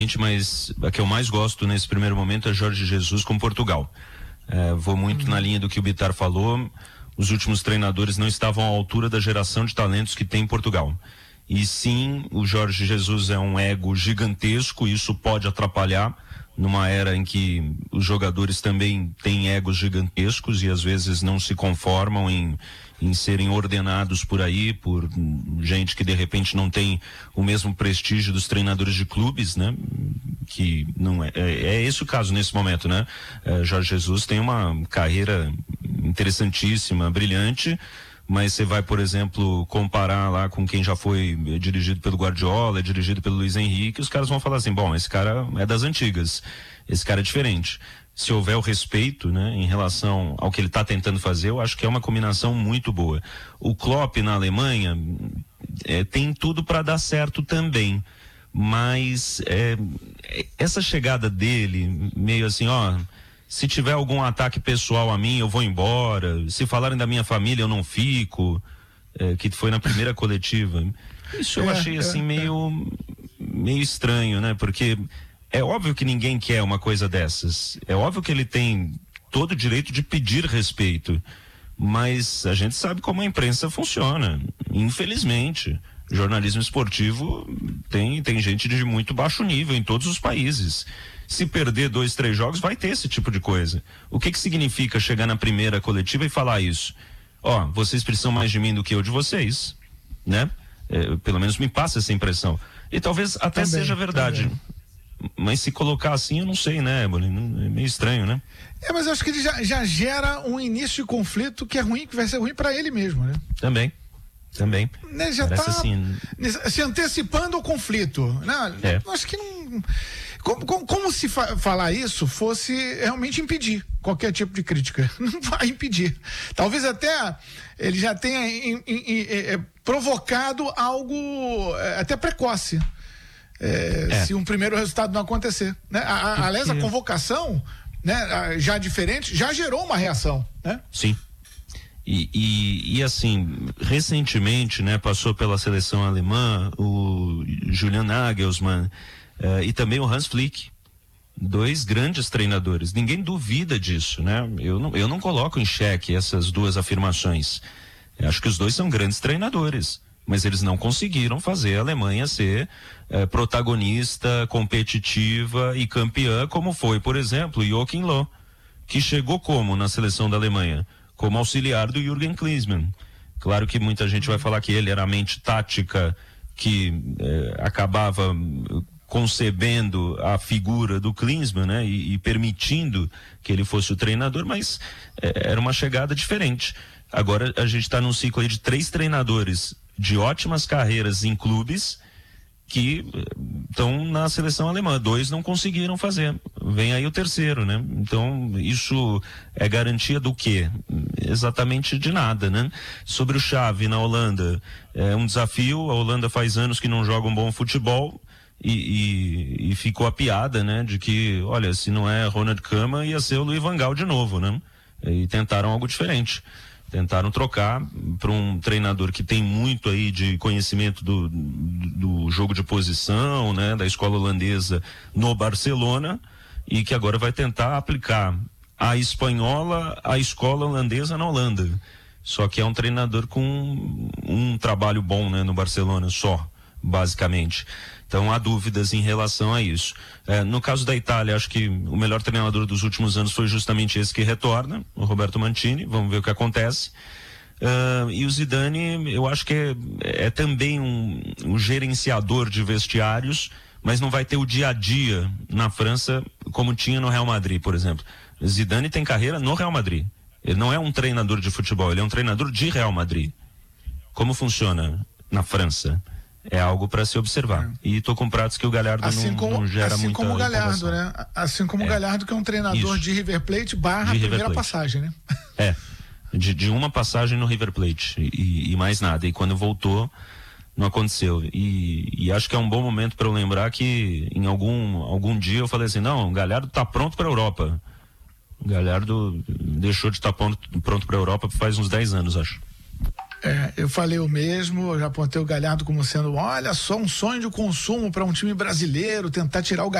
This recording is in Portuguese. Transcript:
mas a que eu mais gosto nesse primeiro momento é Jorge Jesus com Portugal. Vou muito na linha do que o Bittar falou. Os últimos treinadores não estavam à altura da geração de talentos que tem em Portugal. E sim, o Jorge Jesus é um ego gigantesco, e isso pode atrapalhar numa era em que os jogadores também têm egos gigantescos e às vezes não se conformam em serem ordenados por aí, por gente que de repente não tem o mesmo prestígio dos treinadores de clubes, né? Que não é esse o caso nesse momento, né? Jorge Jesus tem uma carreira interessantíssima, brilhante, mas você vai, por exemplo, comparar lá com quem já foi dirigido pelo Guardiola, dirigido pelo Luiz Henrique, os caras vão falar assim, bom, esse cara é das antigas, esse cara é diferente. Se houver o respeito, né, em relação ao que ele está tentando fazer, eu acho que é uma combinação muito boa. O Klopp na Alemanha tem tudo para dar certo também, mas essa chegada dele, meio assim, se tiver algum ataque pessoal a mim, eu vou embora. Se falarem da minha família, eu não fico. Que foi na primeira coletiva. Isso eu achei assim meio estranho, né? Porque é óbvio que ninguém quer uma coisa dessas. É óbvio que ele tem todo o direito de pedir respeito. Mas a gente sabe como a imprensa funciona. Infelizmente. Jornalismo esportivo tem gente de muito baixo nível em todos os países. Se perder 2, 3 jogos, vai ter esse tipo de coisa. O que significa chegar na primeira coletiva e falar isso? Vocês precisam mais de mim do que eu de vocês, né? Pelo menos me passa essa impressão. E talvez até seja verdade. Também. Mas se colocar assim, eu não sei, né, Bolino? É meio estranho, né? Mas eu acho que ele já gera um início de conflito que é ruim, que vai ser ruim para ele mesmo, né? Também. Né, já está assim, se antecipando ao conflito, né? Acho que não. Como se falar isso fosse realmente impedir qualquer tipo de crítica? Não vai impedir. Talvez até ele já tenha provocado algo até precoce. Se um primeiro resultado não acontecer, né? Aliás, a convocação, né, já diferente, já gerou uma reação, né? Sim. E assim, recentemente, né, passou pela seleção alemã o Julian Nagelsmann e também o Hans Flick, 2 grandes treinadores. Ninguém duvida disso, né? Eu não coloco em xeque essas 2 afirmações. Eu acho que os 2 são grandes treinadores, mas eles não conseguiram fazer a Alemanha ser protagonista, competitiva e campeã, como foi, por exemplo, Joachim Löw, que chegou como na seleção da Alemanha? Como auxiliar do Jürgen Klinsmann. Claro que muita gente vai falar que ele era a mente tática que acabava concebendo a figura do Klinsmann, né? E permitindo que ele fosse o treinador, mas era uma chegada diferente. Agora a gente está num ciclo aí de 3 treinadores de ótimas carreiras em clubes que estão na seleção alemã. 2 não conseguiram fazer. Vem aí o terceiro, né? Então, isso é garantia do quê? Exatamente de nada, né? Sobre o Xavi na Holanda, é um desafio. A Holanda faz anos que não joga um bom futebol e ficou a piada, né? De que, olha, se não é Ronald Koeman, ia ser o Louis van Gaal de novo, né? E tentaram algo diferente. Tentaram trocar para um treinador que tem muito aí de conhecimento do jogo de posição, né, da escola holandesa no Barcelona, e que agora vai tentar aplicar a espanhola, a escola holandesa na Holanda. Só que é um treinador com um trabalho bom, né, no Barcelona só, basicamente. Então há dúvidas em relação a isso. No caso da Itália, acho que o melhor treinador dos últimos anos foi justamente esse que retorna, o Roberto Mancini. Vamos ver o que acontece. E o Zidane, eu acho que é também um gerenciador de vestiários, mas não vai ter o dia a dia na França como tinha no Real Madrid, por exemplo. Zidane tem carreira no Real Madrid. Ele não é um treinador de futebol, ele é um treinador de Real Madrid. Como funciona na França? É algo para se observar. E estou com pratos que o Galhardo não gera muita como o Galhardo, né? Assim como o Galhardo, que é um treinador de River Plate barra primeira passagem, né? De uma passagem no River Plate e mais nada. E quando voltou, não aconteceu. E acho que é um bom momento para eu lembrar que em algum dia eu falei assim, não, o Galhardo está pronto para a Europa. O Galhardo deixou de estar pronto para a Europa faz uns 10 anos, acho. Eu falei o mesmo, eu já apontei o Galhardo como sendo, olha só, um sonho de consumo para um time brasileiro, tentar tirar o